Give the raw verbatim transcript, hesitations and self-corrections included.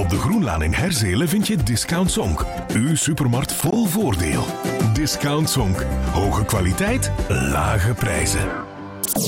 Op de Groenlaan in Herzelen vind je Discount Zonk. Uw supermarkt vol voordeel. Discount Zonk. Hoge kwaliteit, lage prijzen.